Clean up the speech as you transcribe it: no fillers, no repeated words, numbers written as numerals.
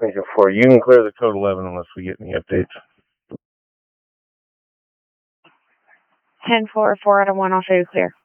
4. You can clear the code 11 unless we get any updates. 10-4, 4 out of 1, I'll show you clear.